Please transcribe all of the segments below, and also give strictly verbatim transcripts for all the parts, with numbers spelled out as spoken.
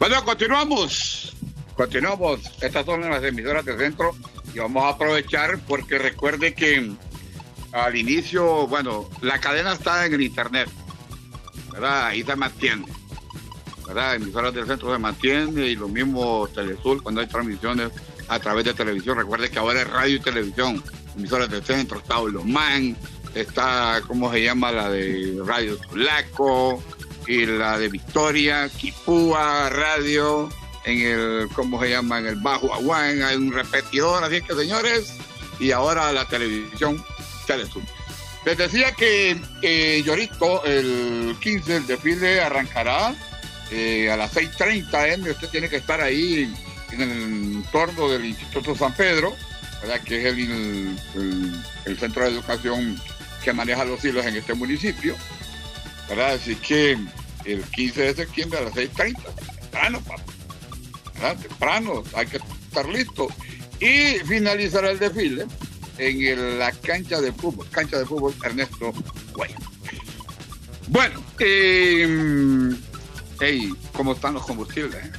Bueno, continuamos. Continuamos. Estas son las emisoras del centro y vamos a aprovechar porque recuerde que al inicio, bueno, la cadena está en el internet, ¿verdad? Ahí se mantiene, ¿verdad? Emisoras del centro se mantiene y lo mismo Telesur cuando hay transmisiones a través de televisión. Recuerde que ahora es radio y televisión. Emisoras del centro, está Olomán, está, ¿cómo se llama? La de Radio Tulaco y la de Victoria, Quipúa Radio, en el, ¿cómo se llama? En el Bajo Aguán, hay un repetidor, así que señores, y ahora la televisión Telesur. Les decía que eh, Yorito, el quince, el desfile arrancará eh, a las seis treinta eme, usted tiene que estar ahí en el entorno del Instituto San Pedro, ¿verdad? Que es el, el, el centro de educación que maneja los hilos en este municipio, ¿verdad? Así que el quince de septiembre a las seis treinta, temprano, papá, ¿verdad? Temprano, hay que estar listo. Y finalizará el desfile en el, la cancha de fútbol, cancha de fútbol Ernesto Guay. Bueno, eh, hey, ¿cómo están los combustibles? Eh?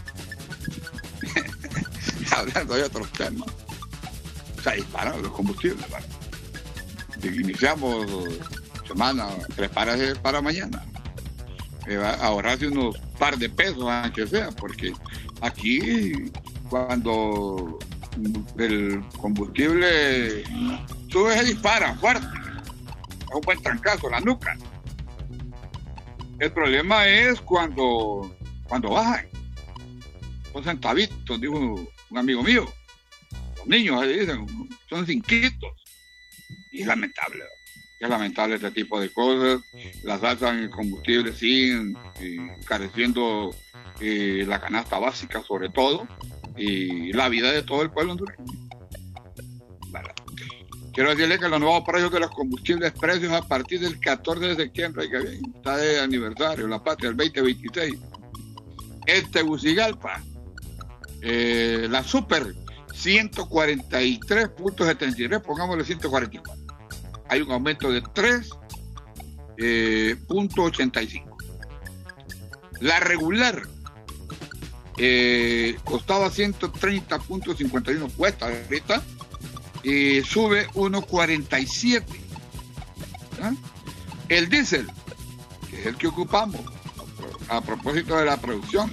Hablando de otros temas, se disparan los combustibles, ¿vale? Iniciamos semana, prepárase para mañana. Eh, va a ahorrarse unos par de pesos, aunque sea, porque aquí cuando el combustible sube se dispara fuerte, es un buen trancazo en la nuca. El problema es cuando cuando bajan, son centavitos, dijo un amigo mío, los niños ahí dicen, son cinquitos, y es lamentable, es lamentable este tipo de cosas. Las alzas en el combustible siguen eh, careciendo eh, la canasta básica sobre todo, y la vida de todo el pueblo hondureño. Vale. Quiero decirle que los nuevos precios de los combustibles, precios a partir del catorce de septiembre, que bien, está de aniversario, la patria, el veinte veintiséis. Este Tegucigalpa, eh, la Super, ciento cuarenta y tres punto setenta y tres, pongámosle ciento cuarenta y cuatro. Hay un aumento de tres punto ochenta y cinco. La regular eh, costaba ciento treinta punto cincuenta y uno, cuesta ahorita, y sube uno cuarenta y siete. ¿Ah? El diésel, que es el que ocupamos a propósito de la producción,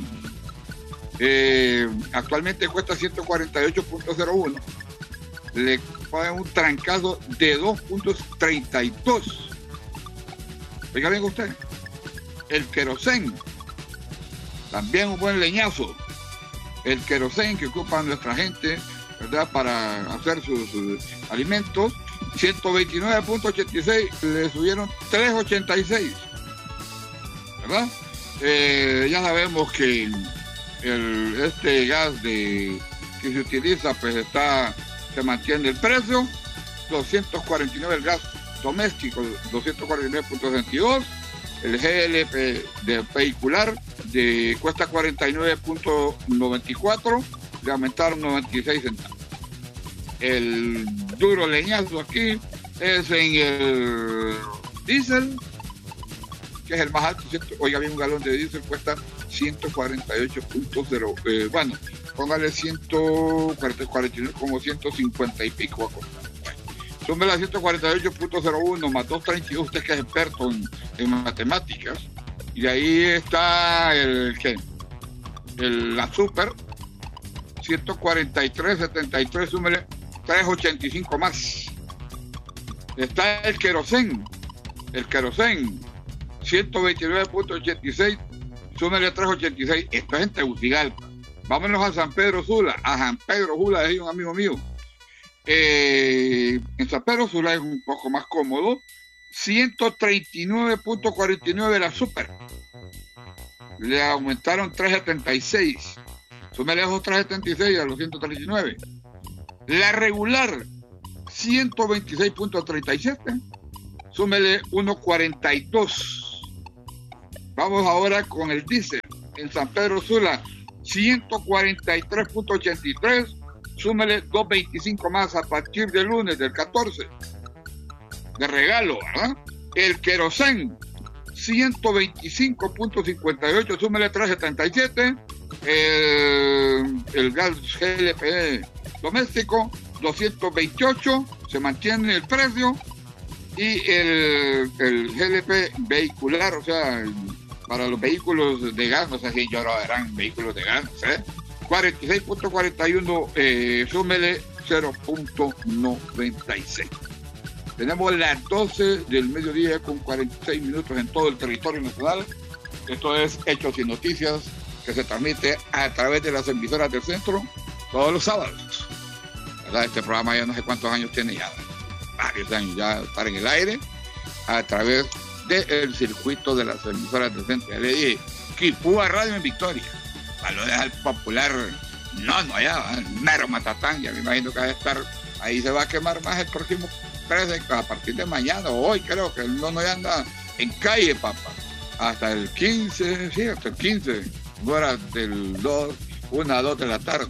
eh, actualmente cuesta ciento cuarenta y ocho punto cero uno, le pagan un trancazo de dos punto treinta y dos. Oiga bien usted, el querosén, también un buen leñazo. El querosén que ocupa nuestra gente, ¿verdad?, para hacer sus, sus alimentos, ciento veintinueve punto ochenta y seis, le subieron tres punto ochenta y seis, ¿verdad? Eh, ya sabemos que el, este gas de, que se utiliza, pues está, se mantiene el precio, doscientos cuarenta y nueve el gas doméstico, doscientos cuarenta y nueve punto sesenta y dos, el G L P de vehicular de, cuesta cuarenta y nueve punto noventa y cuatro, le aumentaron noventa y seis centavos. El duro leñazo aquí es en el diésel, que es el más alto. Oiga bien, un galón de diésel cuesta ciento cuarenta y ocho punto cero, eh, bueno, póngale ciento cuarenta y nueve, como ciento cincuenta y pico a costar. Súmela a ciento cuarenta y ocho punto cero uno más doscientos treinta y dos, usted que es experto en, en matemáticas, y ahí está el que el, la Super, ciento cuarenta y tres punto setenta y tres, súmele tres punto ochenta y cinco más. Está el querosén, el querosén, ciento veintinueve punto ochenta y seis, súmele tres punto ochenta y seis. Esto es en Tegucigalpa. Vámonos a San Pedro Sula, a San Pedro Sula, es un amigo mío. Eh, en San Pedro Sula es un poco más cómodo, ciento treinta y nueve punto cuarenta y nueve la Super, le aumentaron tres punto setenta y seis, súmele esos tres punto setenta y seis a los ciento treinta y nueve. La regular, ciento veintiséis punto treinta y siete, súmele uno punto cuarenta y dos. Vamos ahora con el diésel en San Pedro Sula, ciento cuarenta y tres punto ochenta y tres, súmele dos punto veinticinco más a partir del lunes del catorce, de regalo, ¿verdad? El querosén, ciento veinticinco punto cincuenta y ocho, súmele tres punto setenta y siete, el, el gas G L P doméstico doscientos veintiocho, se mantiene el precio, y el, el G L P vehicular, o sea, el, para los vehículos de gas, no sé si yo no eran vehículos de gas, ¿eh? cuarenta y seis punto cuarenta y uno, eh, súmele cero punto noventa y seis. Tenemos las doce del mediodía con cuarenta y seis minutos en todo el territorio nacional. Esto es Hechos y Noticias, que se transmite a través de las emisoras del centro todos los sábados. ¿Verdad? Este programa ya no sé cuántos años tiene, ya varios años ya estar en el aire a través del circuito de las emisoras del centro. Ya le dije, Quipúa Radio en Victoria, valores al popular, no, no, allá, el mero Matatán, ya me imagino que va a estar, ahí se va a quemar más el próximo trece, a partir de mañana o hoy, creo que el nono ya anda en calle, papá, hasta el quince, sí, hasta el quince, horas del dos, una a dos de la tarde.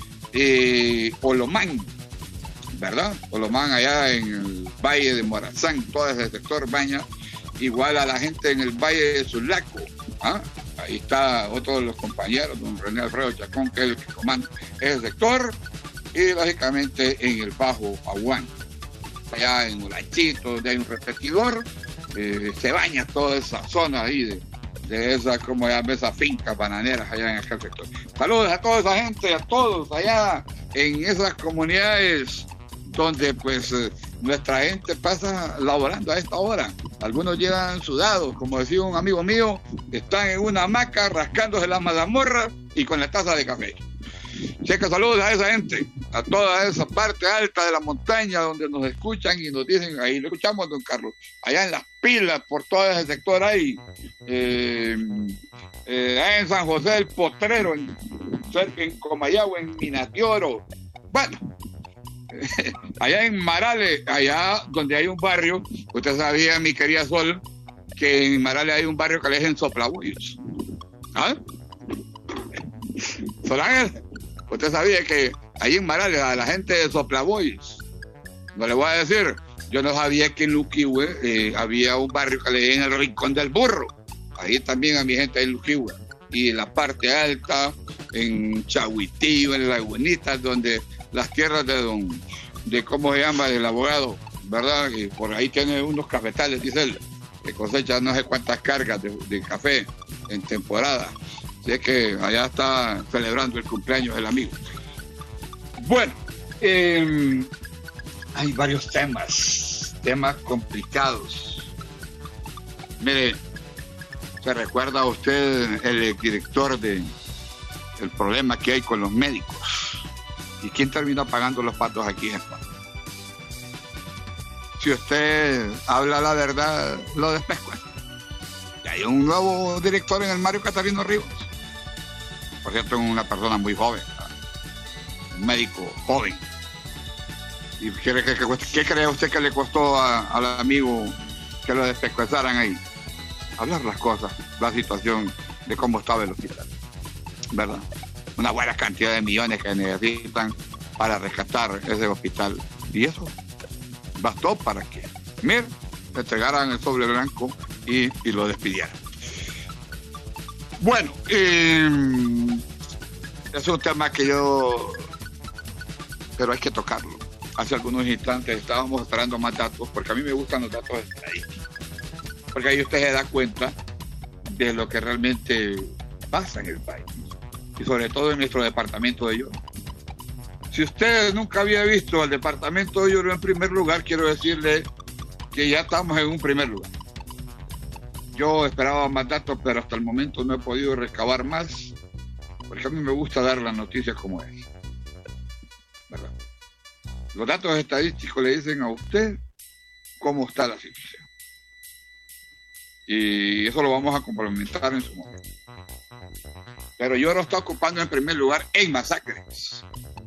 Eh, Olomán, ¿verdad? Olomán allá en el Valle de Morazán, todo ese sector baña, igual a la gente en el Valle de Sulaco, ¿ah? Ahí está otro de los compañeros, don René Alfredo Chacón, que es el que comanda ese sector, y lógicamente en el Bajo Aguán, allá en Olachito, donde hay un repetidor, eh, se baña toda esa zona ahí de, de esa, como llama, esas fincas bananeras allá en aquel sector. Saludos a toda esa gente, a todos allá en esas comunidades donde pues eh, nuestra gente pasa laborando a esta hora. Algunos llegan sudados, como decía un amigo mío, están en una hamaca rascándose las mazamorras y con la taza de café. Así que saludos a esa gente, a toda esa parte alta de la montaña donde nos escuchan y nos dicen, ahí lo escuchamos, don Carlos, allá en las pilas, por todo ese sector ahí, eh, eh, allá en San José del Potrero, en, en Comayagua, en Minatioro, bueno, allá en Marale, allá donde hay un barrio, usted sabía, mi querida Sol, que en Marale hay un barrio que le dicen Soplaboyos. ¿Ah? Sol Ángel, usted sabía que ahí en Marale a la gente de Soplaboyos, no le voy a decir, yo no sabía que en Luquihue eh, había un barrio que le decían el Rincón del Burro, ahí también a mi gente en Luquihue, y en la parte alta, en Chahuitillo, en Lagunitas, donde las tierras de don, de cómo se llama, del abogado, ¿verdad? Y por ahí tiene unos cafetales, dice él, que cosecha no sé cuántas cargas de, de café en temporada. Así es que allá está celebrando el cumpleaños del amigo. Bueno, eh, hay varios temas, temas complicados. Mire, ¿se recuerda usted el director de el problema que hay con los médicos? ¿Y quién termina pagando los patos aquí en España? Si usted habla la verdad, lo despescuan. Y hay un nuevo director en el Mario Catarino Rivas. Por cierto, es una persona muy joven, ¿no? Un médico joven. ¿Y qué, qué, qué, qué cree usted que le costó a, al amigo que lo despescuezaran ahí? Hablar las cosas, la situación de cómo estaba el hospital, ¿verdad? Una buena cantidad de millones que necesitan para rescatar ese hospital. Y eso bastó para que, mire, le entregaran el sobre blanco y, y lo despidieran. Bueno, eh, es un tema que yo... pero hay que tocarlo. Hace algunos instantes estábamos esperando más datos, porque a mí me gustan los datos estadísticos. Porque ahí usted se da cuenta de lo que realmente pasa en el país. Y sobre todo en nuestro departamento de Lloro. Si usted nunca había visto al departamento de Lloro en primer lugar, quiero decirle que ya estamos en un primer lugar. Yo esperaba más datos, pero hasta el momento no he podido recabar más, porque a mí me gusta dar las noticias como es, ¿verdad? Los datos estadísticos le dicen a usted cómo está la situación. Y eso lo vamos a complementar en su momento. Pero Lloro está ocupando en primer lugar en masacres.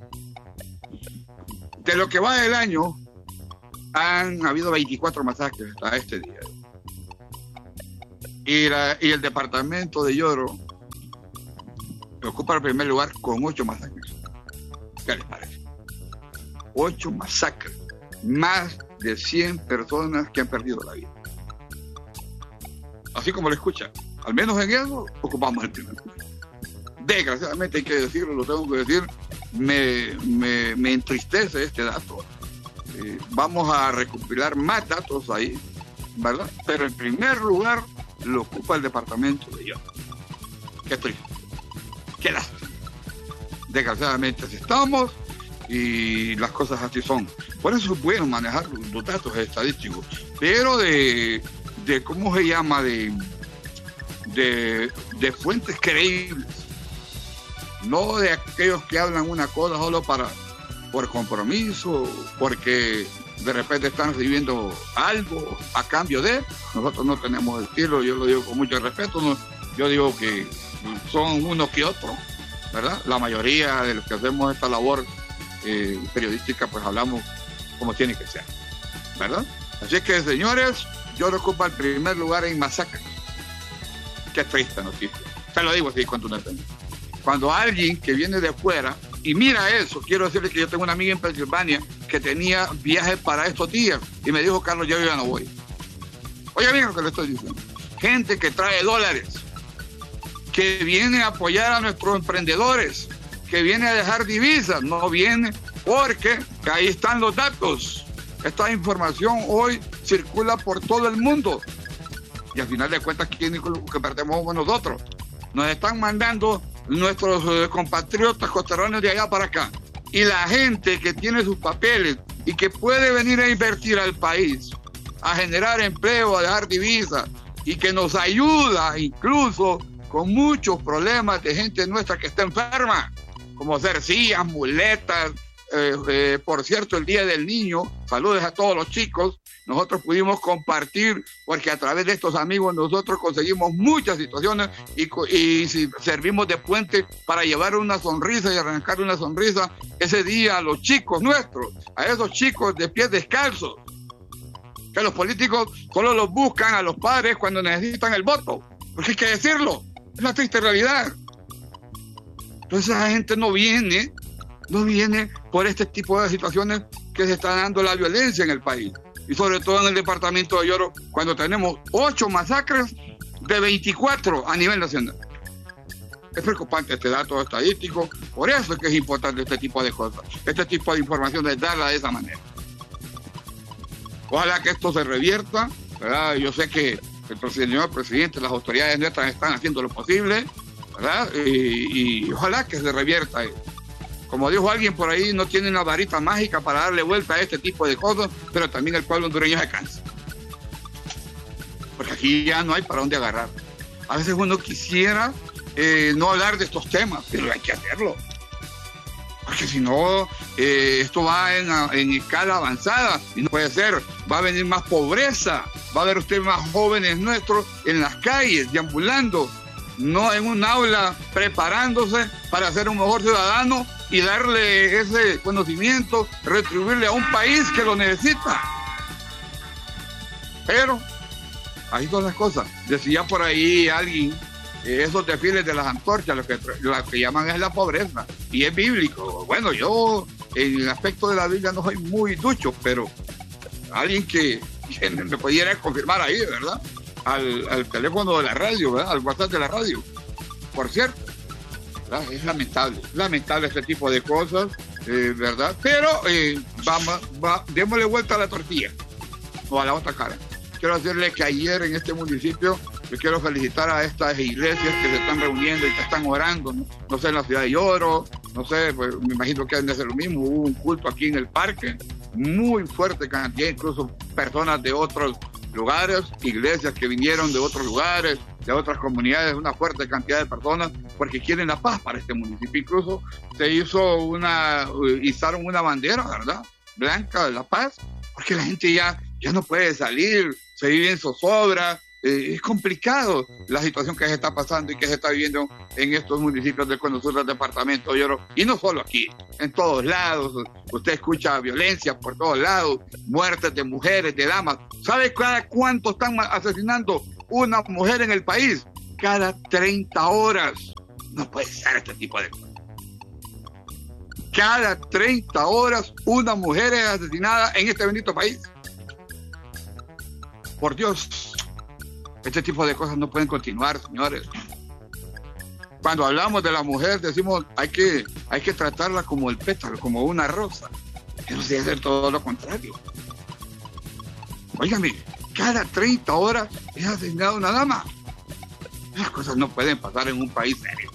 De lo que va del año, han habido veinticuatro masacres hasta este día. Y, la, y el departamento de Lloro ocupa el primer lugar con ocho masacres. ¿Qué les parece? Ocho masacres. Más de cien personas que han perdido la vida. Así como lo escucha. Al menos en eso ocupamos el primer lugar. desgraciadamente hay que decirlo, lo tengo que decir, me, me, me entristece este dato. Eh, vamos a recopilar más datos ahí, ¿verdad? Pero en primer lugar lo ocupa el departamento de Lloro. Qué triste, qué lástima. Desgraciadamente así estamos y las cosas así son. Por eso es bueno manejar los datos estadísticos, pero de, de ¿cómo se llama? De, de, de fuentes creíbles, no de aquellos que hablan una cosa solo para por compromiso, porque de repente están recibiendo algo a cambio de. Nosotros no tenemos estilo, yo lo digo con mucho respeto, no, yo digo que son unos que otros, ¿verdad? La mayoría de los que hacemos esta labor eh, periodística, pues hablamos como tiene que ser, ¿verdad? Así que, señores, yo ocupo el primer lugar en masacres. Qué triste noticia. Te lo digo así contundentemente. Cuando alguien que viene de fuera, y mira eso, quiero decirle que yo tengo una amiga en Pensilvania que tenía viajes para estos días, y me dijo, Carlos, yo ya no voy. Oye bien lo que le estoy diciendo. Gente que trae dólares, que viene a apoyar a nuestros emprendedores, que viene a dejar divisas, no viene porque ahí están los datos. Esta información hoy circula por todo el mundo. Y al final de cuentas, ¿quién es lo que perdemos nosotros? Nos están mandando nuestros eh, compatriotas costerrones de allá para acá. Y la gente que tiene sus papeles y que puede venir a invertir al país, a generar empleo, a dejar divisas, y que nos ayuda incluso con muchos problemas de gente nuestra que está enferma, como hacer sillas, muletas. Eh, eh, por cierto, el Día del Niño, saludos a todos los chicos, nosotros pudimos compartir, porque a través de estos amigos nosotros conseguimos muchas situaciones y, y si servimos de puente para llevar una sonrisa y arrancar una sonrisa ese día a los chicos nuestros, a esos chicos de pies descalzos, que los políticos solo los buscan a los padres cuando necesitan el voto, porque hay que decirlo, es la triste realidad. Entonces esa gente no viene, no viene por este tipo de situaciones que se está dando la violencia en el país. Y sobre todo en el departamento de Lloro, cuando tenemos ocho masacres de veinticuatro a nivel nacional. Es preocupante este dato estadístico, por eso es que es importante este tipo de cosas, este tipo de información, de darla de esa manera. Ojalá que esto se revierta, ¿verdad? Yo sé que el señor presidente, las autoridades nuestras están haciendo lo posible, ¿verdad? Y, y ojalá que se revierta. Como dijo alguien por ahí, no tienen la varita mágica para darle vuelta a este tipo de cosas, pero también el pueblo hondureño se cansa. Porque aquí ya no hay para dónde agarrar. A veces uno quisiera eh, no hablar de estos temas, pero hay que hacerlo. Porque si no, eh, esto va en, en escala avanzada y no puede ser. Va a venir más pobreza, va a ver usted más jóvenes nuestros en las calles, deambulando, no en un aula preparándose para ser un mejor ciudadano y darle ese conocimiento, retribuirle a un país que lo necesita. Pero ahí son las cosas. Decía por ahí alguien, eh, esos desfiles de las antorchas, lo que, lo que llaman es la pobreza, y es bíblico. Bueno, yo en el aspecto de la Biblia no soy muy ducho, pero alguien que, que me pudiera confirmar ahí, ¿verdad? Al, al teléfono de la radio, ¿verdad? Al WhatsApp de la radio. Por cierto, ¿verdad? Es lamentable, lamentable este tipo de cosas, eh, ¿verdad? Pero eh, vamos, va, démosle vuelta a la tortilla, o a la otra cara. Quiero decirle que ayer en este municipio, yo quiero felicitar a estas iglesias que se están reuniendo y que están orando, ¿no? No sé, en la ciudad de Lloro, no sé, pues me imagino que han de ser lo mismo. Hubo un culto aquí en el parque, muy fuerte cantidad, incluso personas de otros lugares, iglesias que vinieron de otros lugares, de otras comunidades, una fuerte cantidad de personas, porque quieren la paz para este municipio. Incluso se hizo una, izaron una bandera, ¿verdad?, blanca de la paz, porque la gente ya, ya no puede salir, se vive en zozobra. Eh, es complicado la situación que se está pasando y que se está viviendo en estos municipios del Cono Sur del departamento de Lloro, y no solo aquí, en todos lados. Usted escucha violencia por todos lados, muertes de mujeres, de damas. ¿Sabe cada cuánto están asesinando una mujer en el país? Cada treinta horas. No puede ser este tipo de cosas. Cada treinta horas una mujer es asesinada en este bendito país. Por Dios, este tipo de cosas no pueden continuar, señores. Cuando hablamos de la mujer decimos hay que, hay que tratarla como el pétalo, como una rosa. Eso debe ser todo lo contrario. Óigame, cada treinta horas es asignada una dama. Esas cosas no pueden pasar en un país serio,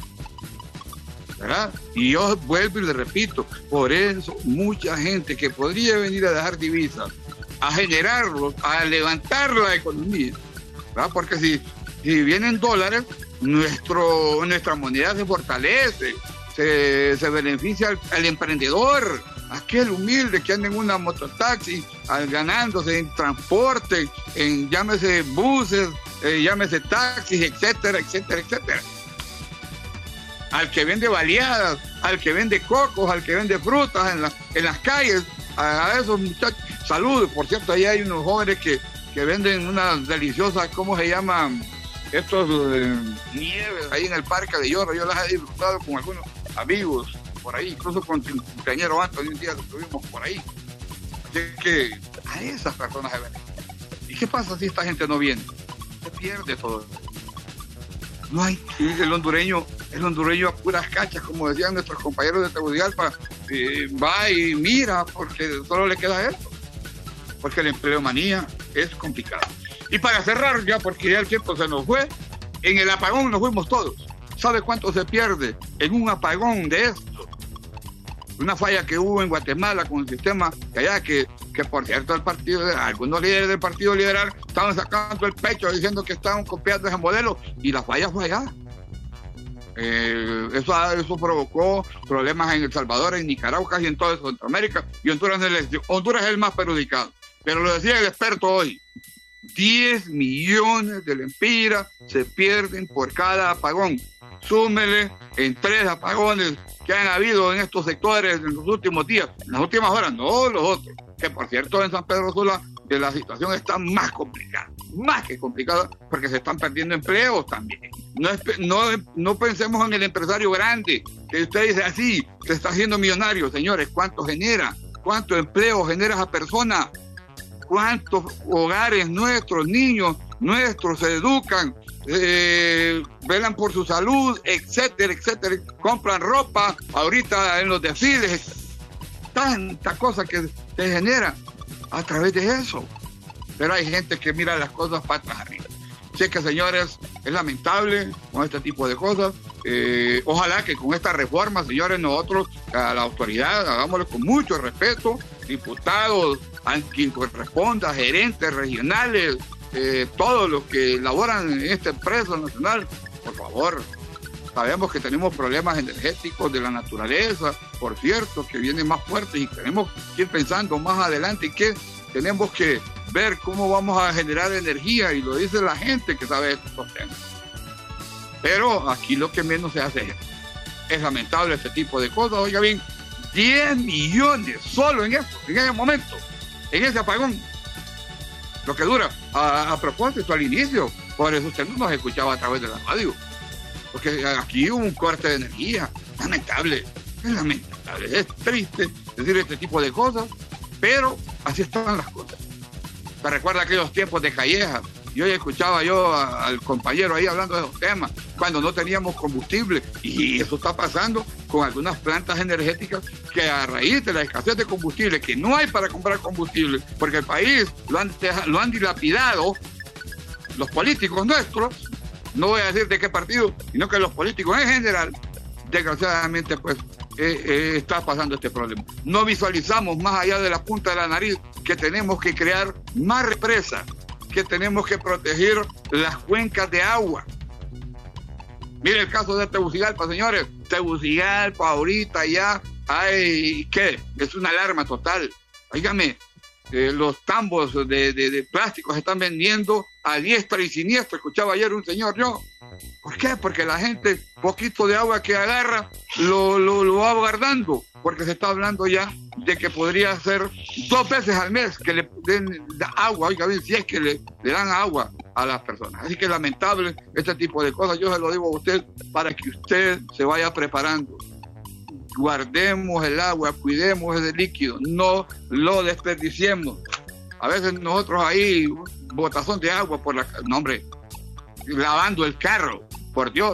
¿verdad? Y yo vuelvo y le repito, por eso mucha gente que podría venir a dejar divisas, a generarlos, a levantar la economía, ¿verdad? Porque si, si vienen dólares, nuestro, nuestra moneda se fortalece, se, se beneficia al, al emprendedor, aquel humilde que anda en una mototaxi ganándose en transporte, en llámese buses, eh, llámese taxis, etcétera, etcétera, etcétera. Al que vende baleadas, al que vende cocos, al que vende frutas en, la, en las calles, a, a esos muchachos. Saludos, por cierto, ahí hay unos jóvenes que, que venden unas deliciosas, ¿cómo se llaman? Estos eh, nieves ahí en el Parque de Lloro. Yo las he disfrutado con algunos amigos por ahí, incluso con el compañero Antonio, un día lo tuvimos por ahí. Así que a esas personas se ven. ¿Y qué pasa si esta gente no viene? Se pierde todo. No hay, el hondureño, el hondureño a puras cachas, como decían nuestros compañeros de Tegucigalpa, eh, va y mira, porque solo le queda eso. Porque la empleomanía es complicada. Y para cerrar ya, porque ya el tiempo se nos fue, en el apagón nos fuimos todos. ¿Sabe cuánto se pierde en un apagón de esto? Una falla que hubo en Guatemala con el sistema que allá, que, que por cierto el partido, algunos líderes del Partido Liberal estaban sacando el pecho diciendo que estaban copiando ese modelo, y la falla fue allá. Eh, eso, eso provocó problemas en El Salvador, en Nicaragua y en toda Centroamérica, y Honduras, Honduras es el más perjudicado. Pero lo decía el experto hoy, diez millones de lempiras se pierden por cada apagón. Súmele en tres apagones que han habido en estos sectores en los últimos días, en las últimas horas, no los otros, que por cierto en San Pedro Sula que la situación está más complicada, más que complicada, porque se están perdiendo empleos también. No, es, no, no pensemos en el empresario grande, que usted dice así, se está haciendo millonario. Señores, ¿cuánto genera? ¿Cuánto empleo genera esa persona? ¿Cuántos hogares nuestros, niños nuestros se educan, eh, velan por su salud, etcétera, etcétera? Compran ropa ahorita en los desfiles, tanta cosa que se genera a través de eso. Pero hay gente que mira las cosas patas arriba. Así que, señores, es lamentable con este tipo de cosas. Eh, ojalá que con esta reforma, señores, nosotros, a la autoridad, hagámoslo con mucho respeto, diputados, a quien corresponda, gerentes regionales, eh, todos los que laboran en esta empresa nacional, por favor. Sabemos que tenemos problemas energéticos de la naturaleza, por cierto, que vienen más fuertes, y tenemos que ir pensando más adelante que tenemos que ver cómo vamos a generar energía, y lo dice la gente que sabe estos temas. Pero aquí lo que menos se hace es, es lamentable este tipo de cosas. Oiga bien, diez millones solo en eso, en ese momento, en ese apagón, lo que dura. A, a propósito, al inicio, por eso usted no nos escuchaba a través de la radio, porque aquí hubo un corte de energía. Lamentable, es lamentable, es triste decir este tipo de cosas, pero así estaban las cosas. ¿Te recuerda aquellos tiempos de Calleja? Y hoy escuchaba yo a, al compañero ahí hablando de esos temas, cuando no teníamos combustible, y eso está pasando con algunas plantas energéticas que a raíz de la escasez de combustible, que no hay para comprar combustible, porque el país lo han, lo han dilapidado los políticos nuestros, no voy a decir de qué partido, sino que los políticos en general, desgraciadamente pues eh, eh, está pasando este problema. No visualizamos más allá de la punta de la nariz que tenemos que crear más represas, que tenemos que proteger las cuencas de agua. Mire el caso de Tegucigalpa, señores. Tegucigalpa ahorita ya hay, ¿qué? Es una alarma total. Óigame, eh, los tambos de, de, de plástico se están vendiendo a diestra y siniestra. Escuchaba ayer un señor yo. ¿Por qué? Porque la gente, poquito de agua que agarra, lo, lo, lo va guardando. Porque se está hablando ya de que podría ser dos veces al mes que le den agua. Oiga bien, si es que le, le dan agua a las personas. Así que es lamentable este tipo de cosas. Yo se lo digo a usted para que usted se vaya preparando. Guardemos el agua, cuidemos ese líquido, no lo desperdiciemos. A veces nosotros ahí, botazón de agua por la... No, hombre, lavando el carro, por Dios.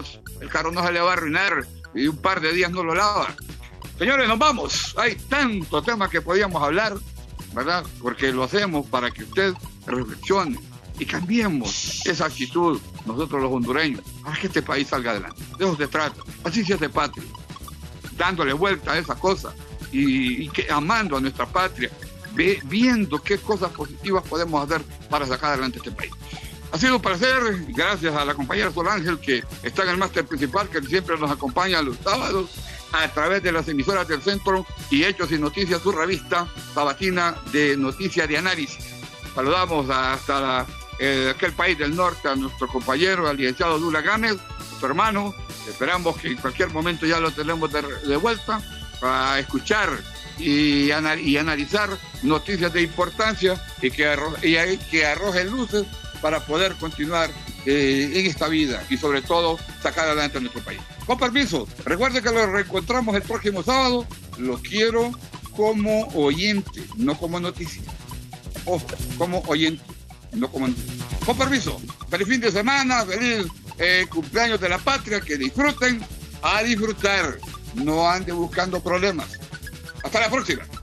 el carro no se le va a arruinar y un par de días no lo lava. Señores, nos vamos. Hay tantos temas que podíamos hablar, ¿verdad? Porque lo hacemos para que usted reflexione y cambiemos esa actitud nosotros los hondureños, para que este país salga adelante. De eso se trata. Así se hace patria, dándole vuelta a esa cosa y, y que, amando a nuestra patria, ve, viendo qué cosas positivas podemos hacer para sacar adelante este país. Ha sido un placer, gracias a la compañera Sol Ángel, que está en el máster principal, que siempre nos acompaña los sábados a través de las emisoras del Centro y Hechos y Noticias, su revista sabatina de noticias de análisis. Saludamos hasta la, eh, aquel país del norte a nuestro compañero, al licenciado Lula Gámez, su hermano. Esperamos que en cualquier momento ya lo tenemos de, de vuelta para escuchar y, anal y analizar noticias de importancia y que, arro y que arrojen luces para poder continuar eh, en esta vida y sobre todo sacar adelante a nuestro país. Con permiso, recuerde que lo reencontramos el próximo sábado. Lo quiero como oyente, no como noticia. Ojo, como oyente, no como noticia. Con permiso, feliz fin de semana, feliz eh, cumpleaños de la patria, que disfruten, a disfrutar, no ande buscando problemas. Hasta la próxima.